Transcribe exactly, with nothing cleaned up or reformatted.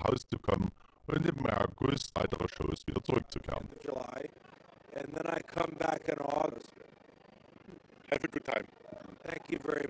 rauszukommen und im August weitere Shows wieder zurückzukehren. July, and then I come back in August. Have a good time. Thank you very